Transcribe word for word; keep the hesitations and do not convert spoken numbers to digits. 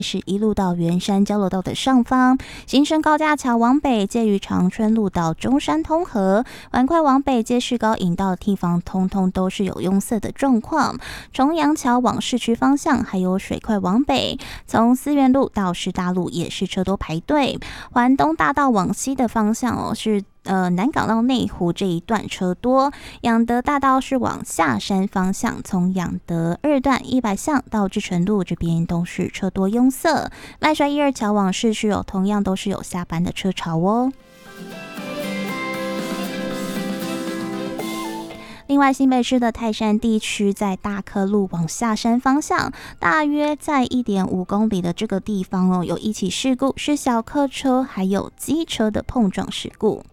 是一路到圆山交流道的上方，新生高架桥往北介于长春路到中山通河，碗块往北接市高引道的地方，通通都是有拥塞的状况。重阳桥往市区方向，还有水块往北，从思源路到师大路也是车多排队。环东大道往西的方向哦，是呃，南港到内湖这一段车多，养德大道是往下山方向，从养德二段一百巷到志成路这边都是车多拥塞。赖帅一二桥往市区有同样都是有下班的车潮哦。另外，新北市的泰山地区在大科路往下山方向，大约在 一点五公里的这个地方哦，有一起事故，是小客车还有机车的碰撞事故。